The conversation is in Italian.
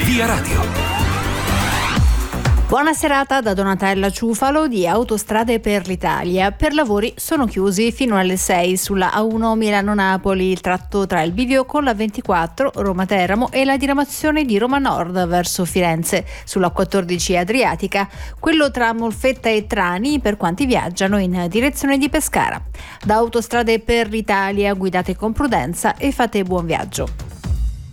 Via Radio. Buona serata da Donatella Ciufalo di Autostrade per l'Italia. Per lavori sono chiusi fino alle 6 sulla A1 Milano-Napoli, il tratto tra il bivio con la 24 Roma-Teramo e la diramazione di Roma Nord verso Firenze, sulla 14 Adriatica, quello tra Molfetta e Trani per quanti viaggiano in direzione di Pescara. Da Autostrade per l'Italia guidate con prudenza e fate buon viaggio.